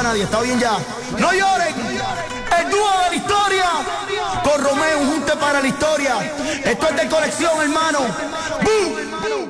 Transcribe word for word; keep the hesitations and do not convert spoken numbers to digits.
para nadie, está bien ya. No lloren, el dúo de la historia. Con Romeo, un junte para la historia. Esto es de colección, hermano. ¡Bum!